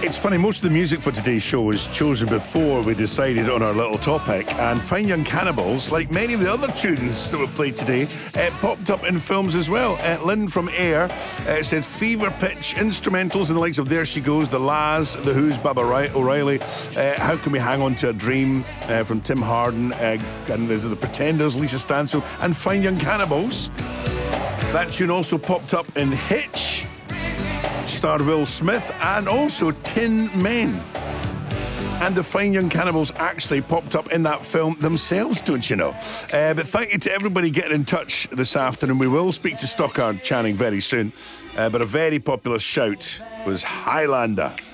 It's funny, most of the music for today's show was chosen before we decided on our little topic, and Fine Young Cannibals, like many of the other tunes that were played today, popped up in films as well. Lynn from Air said fever pitch instrumentals in the likes of There She Goes, The La's, The Who's, Baba O'Reilly, How Can We Hang On to a Dream from Tim Harden, and there's The Pretenders, Lisa Stansfield, and Fine Young Cannibals. That tune also popped up in Hitch, starred Will Smith, and also Tin Men. And the Fine Young Cannibals actually popped up in that film themselves, don't you know? But thank you to everybody getting in touch this afternoon. We will speak to Stockard Channing very soon. But a very popular shout was Highlander.